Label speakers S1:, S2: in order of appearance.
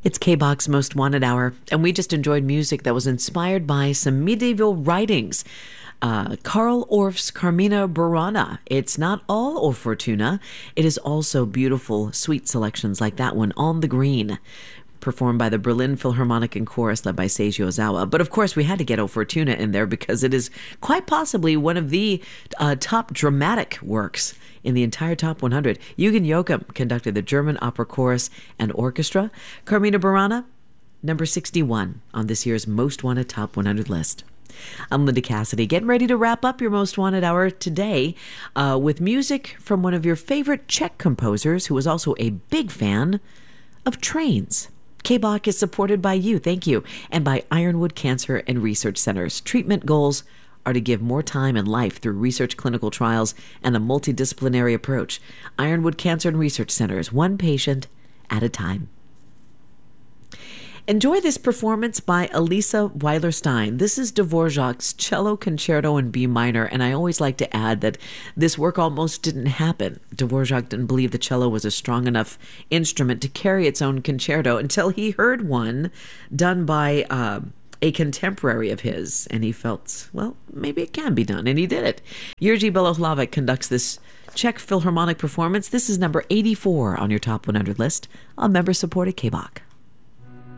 S1: It's K-Bach's Most Wanted Hour, and we just enjoyed music that was inspired by some medieval writings. Karl Orff's Carmina Burana. It's not all O Fortuna. It is also beautiful, sweet selections like that one, On the Green, performed by the Berlin Philharmonic and Chorus led by Seiji Ozawa. But of course, we had to get O Fortuna in there because it is quite possibly one of the top dramatic works in the entire Top 100. Eugen Joachim conducted the German Opera Chorus and Orchestra. Carmina Burana, number 61 on this year's Most Wanted Top 100 list. I'm Linda Cassidy, getting ready to wrap up your Most Wanted Hour today with music from one of your favorite Czech composers who was also a big fan of trains. K-Bach is supported by you, thank you, and by Ironwood Cancer and Research Centers. Treatment goals are to give more time and life through research clinical trials and a multidisciplinary approach. Ironwood Cancer and Research Centers, one patient at a time. Enjoy this performance by Elisa Weiler-Stein. This is Dvorak's Cello Concerto in B minor, and I always like to add that this work almost didn't happen. Dvorak didn't believe the cello was a strong enough instrument to carry its own concerto until he heard one done by a contemporary of his, and he felt, well, maybe it can be done, and he did it. Jiří Belohlavek conducts this Czech Philharmonic performance. This is number 84 on your Top 100 list, a member-supported K-Bach.